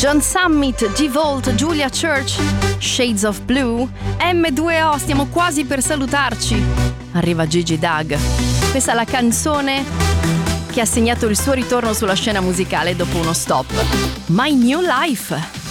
John Summit, G-Volt, Julia Church, Shades of Blue, M2O, stiamo quasi per salutarci. Arriva Gigi Doug. Questa è la canzone che ha segnato il suo ritorno sulla scena musicale dopo uno stop. My New Life.